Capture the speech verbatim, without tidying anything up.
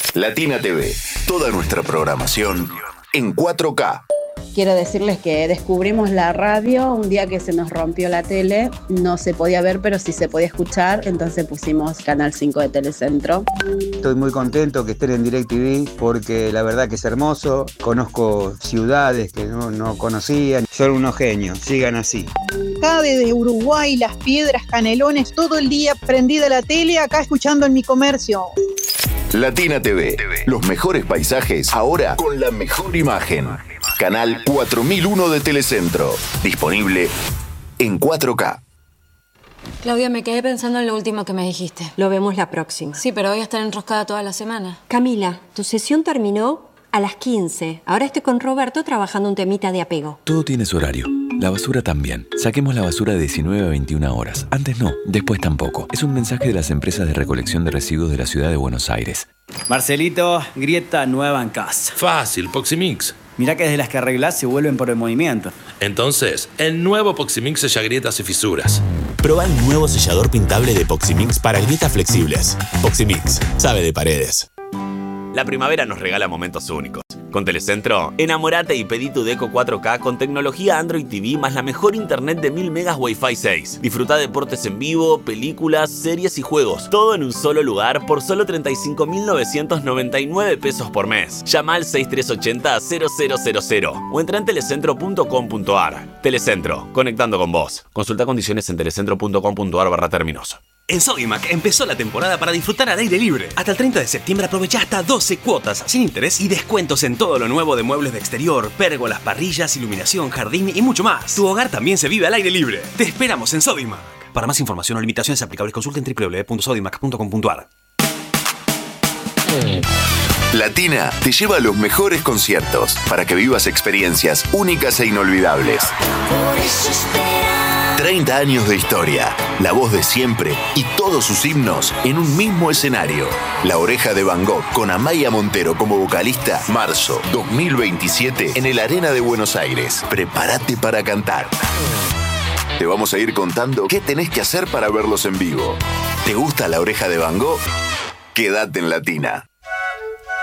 Latina T V, toda nuestra programación en cuatro K. Quiero decirles que descubrimos la radio un día que se nos rompió la tele. No se podía ver, pero sí se podía escuchar. Entonces pusimos Canal cinco de Telecentro. Estoy muy contento que estén en DirecTV porque la verdad que es hermoso. Conozco ciudades que no, no conocía. Son unos genios, sigan así. Acá desde Uruguay, Las Piedras, Canelones, todo el día prendida la tele, acá escuchando en mi comercio. Latina T V, los mejores paisajes, ahora con la mejor imagen. Canal cuatro mil uno de Telecentro, disponible en cuatro K. Claudia, me quedé pensando en lo último que me dijiste. Lo vemos la próxima. Sí, pero voy a estar enroscada toda la semana. Camila, tu sesión terminó a las quince. Ahora estoy con Roberto trabajando un temita de apego. Todo tiene su horario. La basura también. Saquemos la basura de diecinueve a veintiuna horas. Antes no, después tampoco. Es un mensaje de las empresas de recolección de residuos de la ciudad de Buenos Aires. Marcelito, grieta nueva en casa. Fácil, Poximix. Mirá que desde las que arreglás se vuelven por el movimiento. Entonces, el nuevo Poximix sella grietas y fisuras. Proba el nuevo sellador pintable de Poximix para grietas flexibles. Poximix, sabe de paredes. La primavera nos regala momentos únicos. Con Telecentro, enamorate y pedí tu Deco cuatro K con tecnología Android T V más la mejor internet de mil megas Wi-Fi seis. Disfruta deportes en vivo, películas, series y juegos. Todo en un solo lugar por solo treinta y cinco mil novecientos noventa y nueve pesos por mes. Llama al seis tres ocho cero cero cero cero cero o entra en telecentro punto com punto ar. Telecentro, conectando con vos. Consulta condiciones en telecentro punto com punto ar barra términos. En Sodimac empezó la temporada para disfrutar al aire libre. Hasta el treinta de septiembre aprovecha hasta doce cuotas sin interés y descuentos en todo lo nuevo de muebles de exterior, pérgolas, parrillas, iluminación, jardín y mucho más. Tu hogar también se vive al aire libre. Te esperamos en Sodimac. Para más información o limitaciones aplicables, consulta en doble u doble u doble u punto sodimac punto com punto ar. Latina te lleva a los mejores conciertos para que vivas experiencias únicas e inolvidables. treinta años de historia, la voz de siempre y todos sus himnos en un mismo escenario. La Oreja de Van Gogh con Amaya Montero como vocalista, marzo dos mil veintisiete en el Arena de Buenos Aires. Prepárate para cantar. Te vamos a ir contando qué tenés que hacer para verlos en vivo. ¿Te gusta La Oreja de Van Gogh? Quédate en Latina.